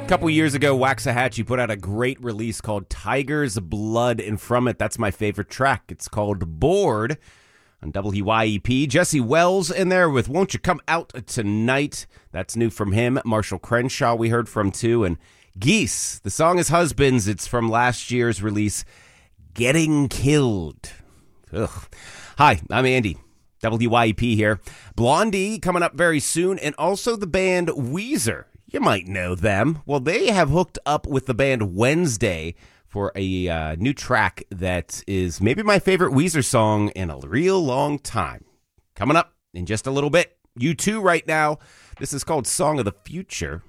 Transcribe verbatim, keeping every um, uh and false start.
couple years ago, Waxahachie put out a great release called Tiger's Blood, and from it, that's my favorite track. It's called Bored on W Y E P. Jesse Wells in there with Won't You Come Out Tonight. That's new from him. Marshall Crenshaw we heard from too. And Geese, the song is Husbands. It's from last year's release, Getting Killed. Ugh. Hi, I'm Andy. W Y E P here. Blondie coming up very soon, and also the band Weezer. You might know them. Well, they have hooked up with the band Wednesday for a uh, new track that is maybe my favorite Weezer song in a real long time. Coming up in just a little bit. U two right now. This is called Song of the Future.